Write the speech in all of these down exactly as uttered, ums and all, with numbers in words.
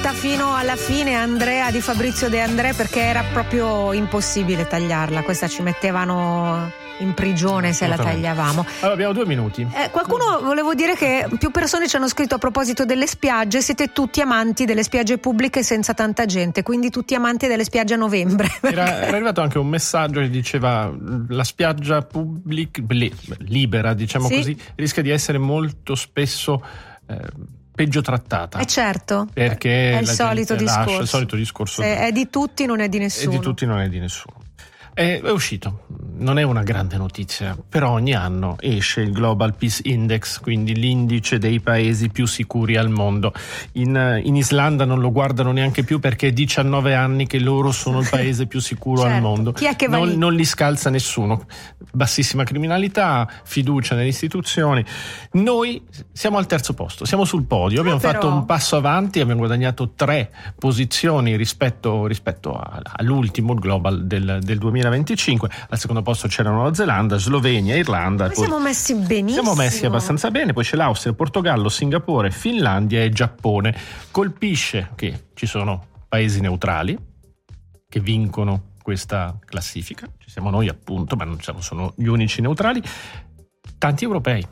tutta fino alla fine Andrea di Fabrizio De André, perché era proprio impossibile tagliarla. Questa ci mettevano in prigione se la tagliavamo. Allora abbiamo due minuti. Eh, qualcuno, volevo dire che più persone ci hanno scritto a proposito delle spiagge. Siete tutti amanti delle spiagge pubbliche senza tanta gente, quindi tutti amanti delle spiagge a novembre. Era, era arrivato anche un messaggio che diceva la spiaggia pubblica libera, diciamo sì? così, rischia di essere molto spesso eh, peggio trattata. Eh certo, perché è il solito discorso. Lascia, il solito discorso. Se è di tutti, non è di nessuno. È di tutti, non è di nessuno. È, è uscito, non è una grande notizia, però ogni anno esce il Global Peace Index, quindi l'indice dei paesi più sicuri al mondo. In, in Islanda non lo guardano neanche più perché è diciannove anni che loro sono il paese più sicuro certo. al mondo. Chi è che va non, lì? non li scalza nessuno. Bassissima criminalità, fiducia nelle istituzioni. Noi siamo al terzo posto, siamo sul podio, abbiamo ah, fatto un passo avanti, abbiamo guadagnato tre posizioni rispetto, rispetto a, all'ultimo Global del, del duemilaventicinque. Al secondo posto c'era Nuova Zelanda, Slovenia, Irlanda. Noi siamo messi benissimo. Siamo messi abbastanza bene, poi c'è l'Austria, Portogallo, Singapore, Finlandia e Giappone. Colpisce che ci sono paesi neutrali che vincono questa classifica, ci siamo noi appunto, ma non siamo sono gli unici neutrali, tanti europei.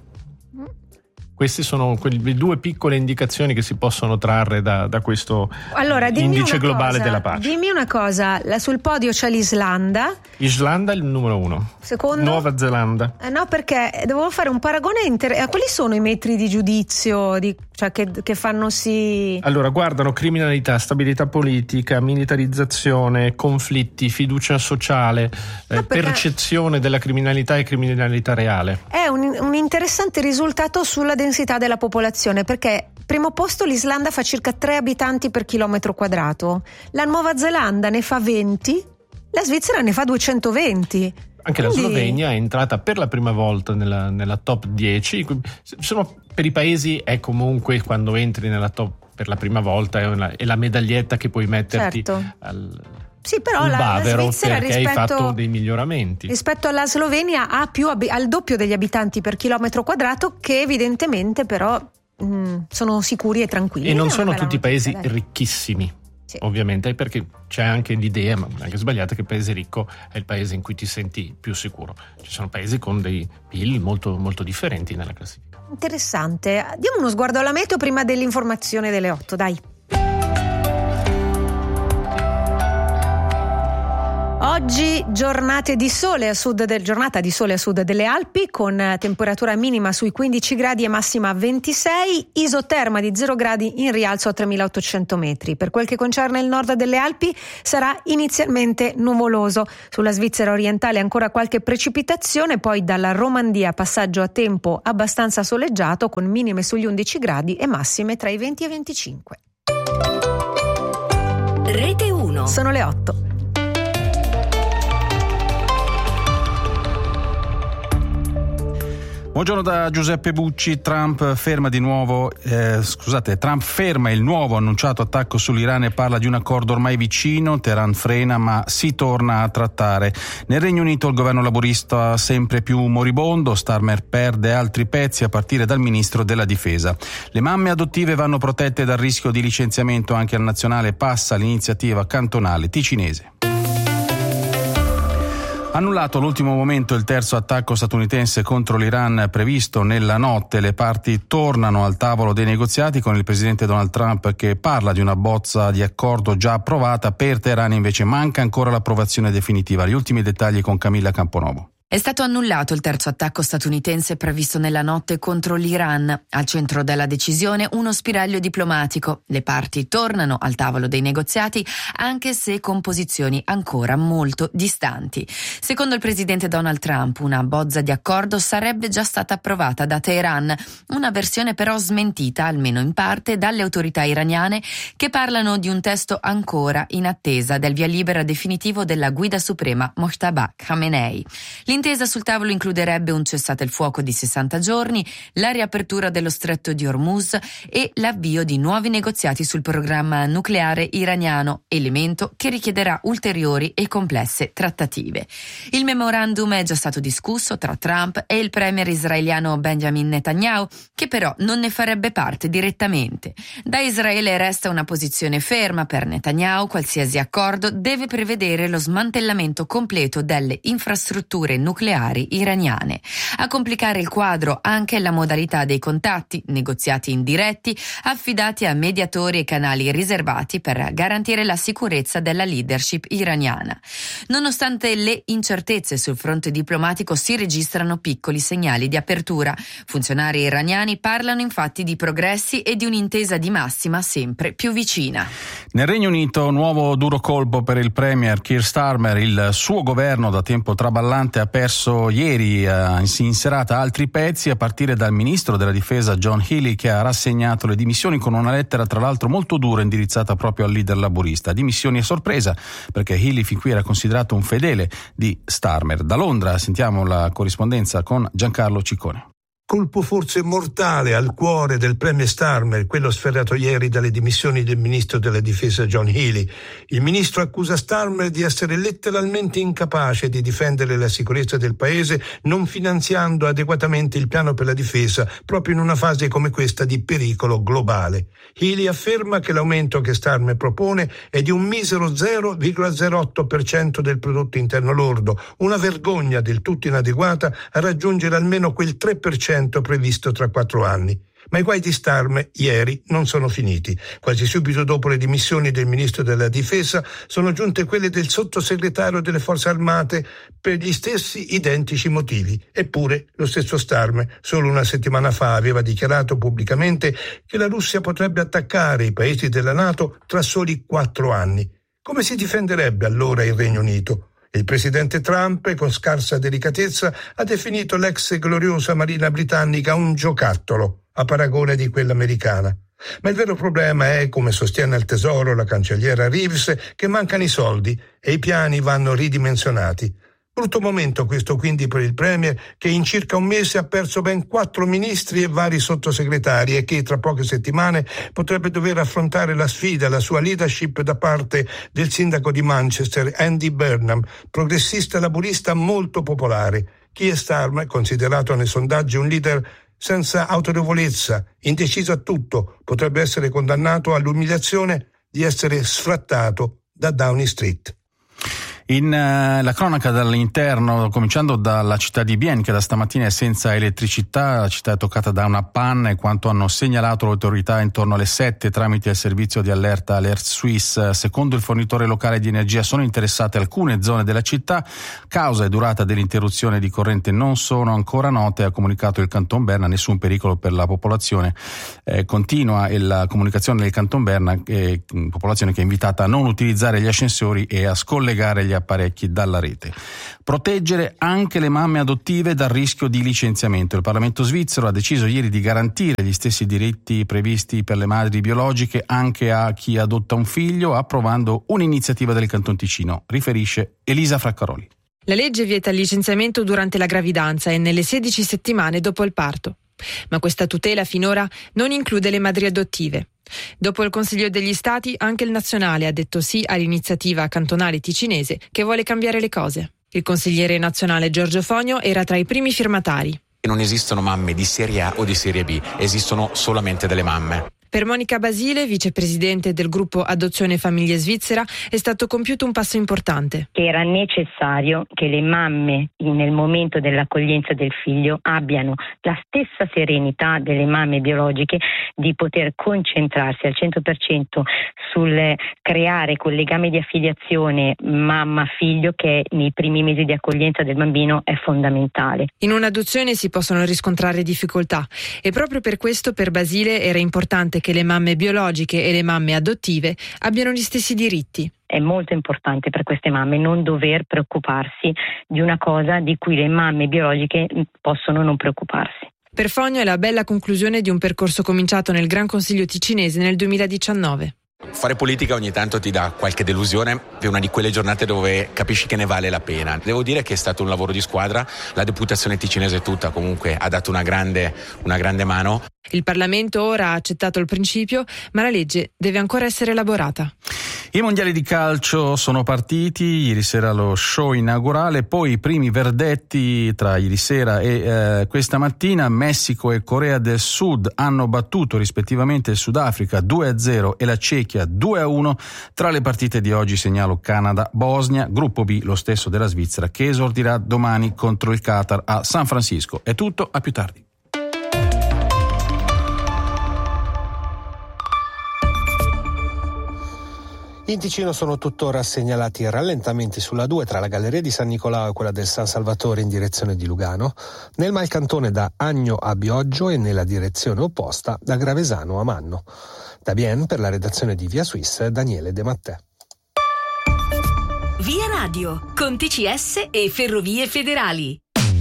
Queste sono quelle due piccole indicazioni che si possono trarre da, da questo allora, indice globale cosa, della pace. Dimmi una cosa, la, sul podio c'è l'Islanda. Islanda è il numero uno. Secondo? Nuova Zelanda. Eh no, perché devo fare un paragone inter... eh, quali sono i metri di giudizio di... cioè che, che fanno sì... Allora, guardano criminalità, stabilità politica, militarizzazione, conflitti, fiducia sociale, no, eh, percezione della criminalità e criminalità reale. È un, un interessante risultato sulla densità della popolazione, perché primo posto l'Islanda fa circa tre abitanti per chilometro quadrato, la Nuova Zelanda ne fa venti, la Svizzera ne fa duecentoventi. Anche Quindi... la Slovenia è entrata per la prima volta nella, nella top dieci. Sono, per i paesi è comunque, quando entri nella top per la prima volta, è, una, è la medaglietta che puoi metterti certo. al, sì, però al la, bavero, la Svizzera perché rispetto, hai fatto dei miglioramenti. Rispetto alla Slovenia ha più al doppio degli abitanti per chilometro quadrato, che evidentemente però mh, sono sicuri e tranquilli. E non sono tutti notizia, paesi dai. ricchissimi. Sì. Ovviamente, perché c'è anche l'idea, ma anche sbagliata, che il paese ricco è il paese in cui ti senti più sicuro. Ci sono paesi con dei P I L molto, molto differenti nella classifica. Interessante. Diamo uno sguardo alla meteo prima dell'informazione delle otto, dai. Oggi giornate di sole a sud del, giornata di sole a sud delle Alpi, con temperatura minima sui quindici gradi e massima ventisei, isoterma di zero gradi in rialzo a tremilaottocento metri. Per quel che concerne il nord delle Alpi sarà inizialmente nuvoloso. Sulla Svizzera orientale ancora qualche precipitazione, poi dalla Romandia passaggio a tempo abbastanza soleggiato, con minime sugli undici gradi e massime tra i venti e i venticinque. Rete uno. Sono le otto. Buongiorno da Giuseppe Bucci. Trump ferma di nuovo, eh, scusate, Trump ferma il nuovo annunciato attacco sull'Iran e parla di un accordo ormai vicino. Teheran frena, ma si torna a trattare. Nel Regno Unito il governo laburista sempre più moribondo, Starmer perde altri pezzi a partire dal ministro della difesa. Le mamme adottive vanno protette dal rischio di licenziamento, anche al nazionale passa l'iniziativa cantonale ticinese. Annullato all'ultimo momento il terzo attacco statunitense contro l'Iran previsto nella notte, le parti tornano al tavolo dei negoziati con il presidente Donald Trump che parla di una bozza di accordo già approvata. Per Teheran invece manca ancora l'approvazione definitiva. Gli ultimi dettagli con Camilla Camponovo. È stato annullato il terzo attacco statunitense previsto nella notte contro l'Iran. Al centro della decisione uno spiraglio diplomatico. Le parti tornano al tavolo dei negoziati, anche se con posizioni ancora molto distanti. Secondo il presidente Donald Trump, una bozza di accordo sarebbe già stata approvata da Teheran, una versione però smentita, almeno in parte, dalle autorità iraniane, che parlano di un testo ancora in attesa del via libera definitivo della guida suprema Mojtaba Khamenei. L'intesa sul tavolo includerebbe un cessate il fuoco di sessanta giorni, la riapertura dello stretto di Hormuz e l'avvio di nuovi negoziati sul programma nucleare iraniano, elemento che richiederà ulteriori e complesse trattative. Il memorandum è già stato discusso tra Trump e il premier israeliano Benjamin Netanyahu, che però non ne farebbe parte direttamente. Da Israele resta una posizione ferma per Netanyahu: qualsiasi accordo deve prevedere lo smantellamento completo delle infrastrutture nucleari iraniane. A complicare il quadro anche la modalità dei contatti, negoziati indiretti, affidati a mediatori e canali riservati per garantire la sicurezza della leadership iraniana. Nonostante le incertezze sul fronte diplomatico, si registrano piccoli segnali di apertura. Funzionari iraniani parlano infatti di progressi e di un'intesa di massima sempre più vicina. Nel Regno Unito, nuovo duro colpo per il premier Keir Starmer. Il suo governo, da tempo traballante, ha perso ieri eh, in serata altri pezzi, a partire dal ministro della difesa John Healey, che ha rassegnato le dimissioni con una lettera tra l'altro molto dura indirizzata proprio al leader laburista. Dimissioni a sorpresa, perché Healey fin qui era considerato un fedele di Starmer. Da Londra sentiamo la corrispondenza con Giancarlo Ciccone. Colpo forse mortale al cuore del premier Starmer, quello sferrato ieri dalle dimissioni del ministro della difesa John Healey. Il ministro accusa Starmer di essere letteralmente incapace di difendere la sicurezza del paese, non finanziando adeguatamente il piano per la difesa, proprio in una fase come questa di pericolo globale. Healey afferma che l'aumento che Starmer propone è di un misero zero virgola zero otto per cento del prodotto interno lordo, una vergogna del tutto inadeguata a raggiungere almeno quel tre per cento previsto tra quattro anni. Ma i guai di Starmer ieri non sono finiti. Quasi subito dopo le dimissioni del ministro della difesa sono giunte quelle del sottosegretario delle forze armate per gli stessi identici motivi. Eppure lo stesso Starmer solo una settimana fa aveva dichiarato pubblicamente che la Russia potrebbe attaccare i paesi della NATO tra soli quattro anni. Come si difenderebbe allora il Regno Unito? Il presidente Trump, con scarsa delicatezza, ha definito l'ex gloriosa marina britannica un giocattolo, a paragone di quella americana. Ma il vero problema è, come sostiene al Tesoro la cancelliera Reeves, che mancano i soldi e i piani vanno ridimensionati. Brutto momento questo quindi per il premier, che in circa un mese ha perso ben quattro ministri e vari sottosegretari e che tra poche settimane potrebbe dover affrontare la sfida alla sua leadership da parte del sindaco di Manchester Andy Burnham, progressista laburista molto popolare. Keir Starmer, considerato nei sondaggi un leader senza autorevolezza, indeciso a tutto, potrebbe essere condannato all'umiliazione di essere sfrattato da Downing Street. In uh, la cronaca dall'interno, cominciando dalla città di Bienne, che da stamattina è senza elettricità. La città è toccata da una panna e quanto hanno segnalato le autorità intorno alle sette tramite il servizio di allerta Alert Suisse. Secondo il fornitore locale di energia sono interessate alcune zone della città. Causa e durata dell'interruzione di corrente non sono ancora note, ha comunicato il Canton Berna. Nessun pericolo per la popolazione. Eh, continua la comunicazione del Canton Berna, eh, popolazione che è invitata a non utilizzare gli ascensori e a scollegare gli apparecchi dalla rete. Proteggere anche le mamme adottive dal rischio di licenziamento. Il Parlamento svizzero ha deciso ieri di garantire gli stessi diritti previsti per le madri biologiche anche a chi adotta un figlio, approvando un'iniziativa del Canton Ticino, riferisce Elisa Fraccaroli. La legge vieta il licenziamento durante la gravidanza e nelle sedici settimane dopo il parto. Ma questa tutela finora non include le madri adottive. Dopo il Consiglio degli Stati, anche il nazionale ha detto sì all'iniziativa cantonale ticinese che vuole cambiare le cose. Il consigliere nazionale Giorgio Fogno era tra i primi firmatari. Non esistono mamme di serie A o di serie B, esistono solamente delle mamme. Per Monica Basile, vicepresidente del gruppo Adozione Famiglie Svizzera, è stato compiuto un passo importante. Che era necessario che le mamme nel momento dell'accoglienza del figlio abbiano la stessa serenità delle mamme biologiche di poter concentrarsi al cento per cento sul creare quel legame di affiliazione mamma-figlio che nei primi mesi di accoglienza del bambino è fondamentale. In un'adozione si possono riscontrare difficoltà e proprio per questo per Basile era importante che le mamme biologiche e le mamme adottive abbiano gli stessi diritti. È molto importante per queste mamme non dover preoccuparsi di una cosa di cui le mamme biologiche possono non preoccuparsi. Per Fogno è la bella conclusione di un percorso cominciato nel Gran Consiglio ticinese nel duemiladiciannove. Fare politica ogni tanto ti dà qualche delusione, è una di quelle giornate dove capisci che ne vale la pena. Devo dire che è stato un lavoro di squadra, la deputazione ticinese tutta comunque ha dato una grande, una grande mano. Il Parlamento ora ha accettato il principio, ma la legge deve ancora essere elaborata. I mondiali di calcio sono partiti, ieri sera lo show inaugurale, poi i primi verdetti tra ieri sera e eh, questa mattina. Messico e Corea del Sud hanno battuto rispettivamente il Sudafrica due a zero e la Cechia due a uno. Tra le partite di oggi segnalo Canada-Bosnia, gruppo B lo stesso della Svizzera che esordirà domani contro il Qatar a San Francisco. È tutto, a più tardi. In Ticino sono tuttora segnalati rallentamenti sulla due tra la galleria di San Nicolao e quella del San Salvatore in direzione di Lugano, nel Malcantone da Agno a Bioggio e nella direzione opposta da Gravesano a Manno. Da Bien, per la redazione di Via Suisse, Daniele De Mattè. Via Radio, con T C S e Ferrovie Federali.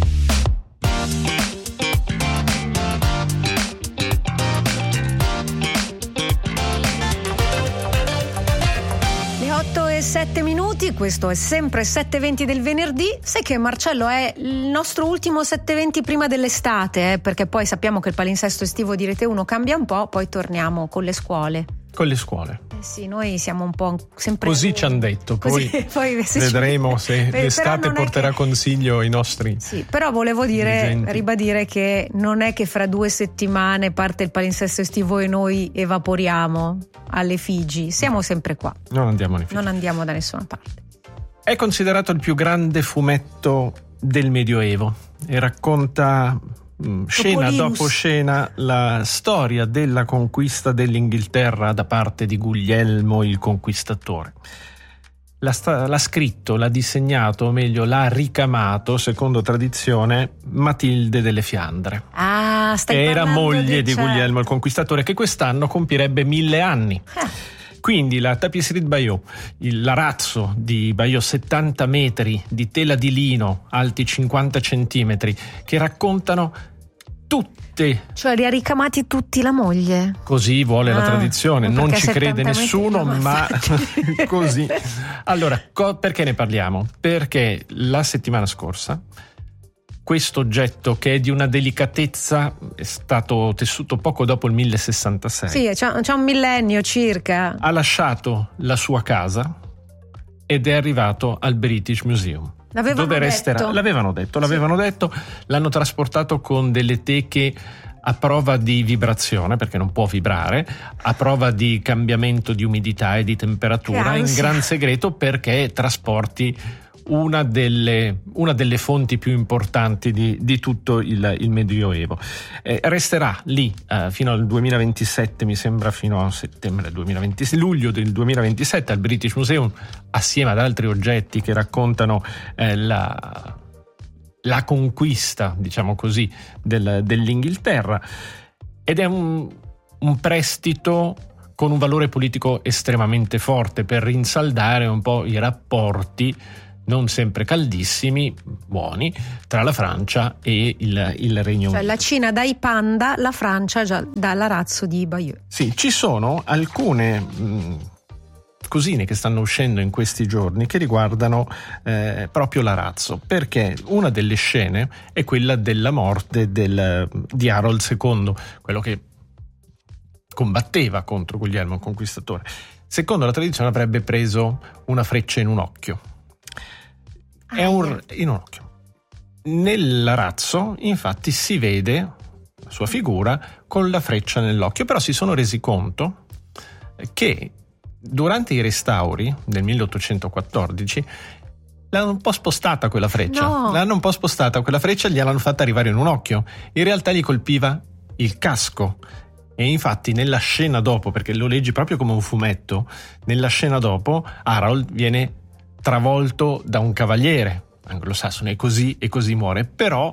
otto e sette minuti, questo è sempre sette e venti del venerdì. Sai che, Marcello, è il nostro ultimo sette e venti prima dell'estate, eh, perché poi sappiamo che il palinsesto estivo di Rete uno cambia un po', poi torniamo con le scuole. Con le scuole. Eh sì, noi siamo un po' sempre così ci hanno detto, poi, Così, poi se vedremo ci... se Beh, l'estate porterà che... consiglio ai nostri. Sì, però volevo dire, dirigenti. ribadire che non è che fra due settimane parte il palinsesto estivo e noi evaporiamo alle Figi, siamo sempre qua. Non andiamo alle Figi. Non andiamo da nessuna parte. È considerato il più grande fumetto del Medioevo e racconta scena Topolinus. dopo scena la storia della conquista dell'Inghilterra da parte di Guglielmo il Conquistatore. L'ha, sta- l'ha scritto, l'ha disegnato, o meglio l'ha ricamato, secondo tradizione, Matilde delle Fiandre. Ah, stai che era moglie di c'è. Guglielmo il Conquistatore, che quest'anno compirebbe mille anni. Eh. Quindi la Tapisserie de Bayeux, il l'arazzo di Bayeux, settanta metri di tela di lino, alti cinquanta centimetri, che raccontano tutte. Cioè li ha ricamati tutti la moglie? Così vuole ah, la tradizione, non ci crede nessuno, ma così. Allora, co- perché ne parliamo? Perché la settimana scorsa questo oggetto, che è di una delicatezza, è stato tessuto poco dopo il millesessantasei. Sì, c'è, c'è un millennio circa. Ha lasciato la sua casa ed è arrivato al British Museum. L'avevano dove resterà, detto. L'avevano detto, l'avevano sì. detto, l'hanno trasportato con delle teche a prova di vibrazione, perché non può vibrare, a prova di cambiamento di umidità e di temperatura, in gran segreto, perché trasporti una delle, una delle fonti più importanti di, di tutto il, il Medioevo. Eh, resterà lì eh, fino al duemilaventisette, mi sembra, fino a settembre duemilaventisette, luglio del duemilaventisette, al British Museum, assieme ad altri oggetti che raccontano eh, la, la conquista, diciamo così, del, dell'Inghilterra. Ed è un, un prestito con un valore politico estremamente forte per rinsaldare un po' i rapporti non sempre caldissimi, buoni, tra la Francia e il, il Regno Unito. Cioè la Cina dà i panda, la Francia già dà l'arazzo di Bayeux. Sì, ci sono alcune mh, cosine che stanno uscendo in questi giorni che riguardano eh, proprio l'arazzo, perché una delle scene è quella della morte del, di Harold secondo, quello che combatteva contro Guglielmo il Conquistatore. Secondo la tradizione avrebbe preso una freccia in un occhio. È un, in un occhio. Nell'arazzo, infatti, si vede la sua figura con la freccia nell'occhio, però si sono resi conto che durante i restauri del milleottocentoquattordici l'hanno un po' spostata quella freccia. No. L'hanno un po' spostata quella freccia, gliel'hanno fatta arrivare in un occhio. In realtà gli colpiva il casco. E infatti nella scena dopo, perché lo leggi proprio come un fumetto, nella scena dopo Harold viene travolto da un cavaliere anglosassone e così, e così muore. Però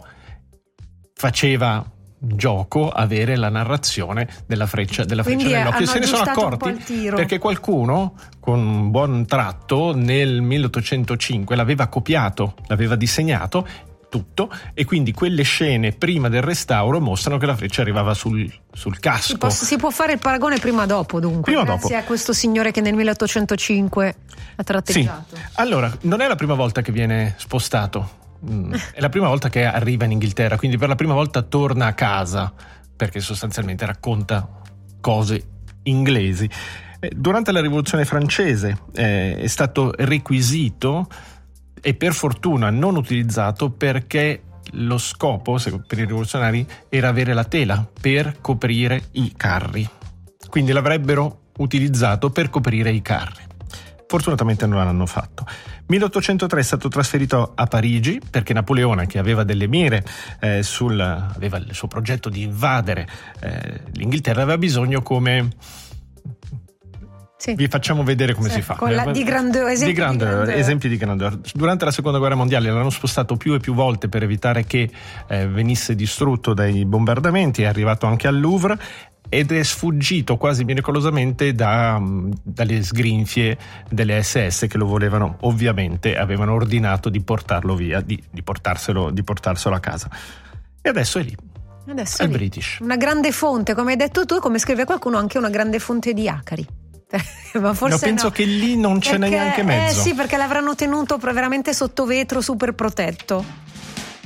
faceva gioco avere la narrazione della freccia della Quindi freccia nell'occhio, e se ne sono accorti perché qualcuno con un buon tratto nel milleottocentocinque l'aveva copiato, l'aveva disegnato, tutto, e quindi quelle scene prima del restauro mostrano che la freccia arrivava sul, sul casco. Si, posso, si può fare il paragone prima dopo, dunque, prima grazie dopo. a questo signore che nel milleottocentocinque ha tratteggiato. Sì. Allora, non è la prima volta che viene spostato, mm, è la prima volta che arriva in Inghilterra, quindi per la prima volta torna a casa, perché sostanzialmente racconta cose inglesi. Durante la rivoluzione francese eh, è stato requisito e per fortuna non utilizzato, perché lo scopo per i rivoluzionari era avere la tela per coprire i carri, quindi l'avrebbero utilizzato per coprire i carri. Fortunatamente non l'hanno fatto. milleottocentotre è stato trasferito a Parigi perché Napoleone, che aveva delle mire eh, sul aveva il suo progetto di invadere eh, l'Inghilterra, aveva bisogno come Sì. Vi facciamo vedere come sì, si fa. Con la, di grandeur, esempi di grandeur, di grandeur. esempi di grandeur. Durante la seconda guerra mondiale l'hanno spostato più e più volte per evitare che eh, venisse distrutto dai bombardamenti. È arrivato anche al Louvre ed è sfuggito quasi miracolosamente da, dalle sgrinfie delle esse esse, che lo volevano, ovviamente avevano ordinato di portarlo via, di, di, portarselo, di portarselo a casa. E adesso è lì. Adesso è il lì. British. Una grande fonte, come hai detto tu, come scrive qualcuno, anche una grande fonte di acari. Ma forse no, penso no. che lì non ce n'è Perché, neanche mezzo. Eh sì, perché l'avranno tenuto veramente sotto vetro, super protetto.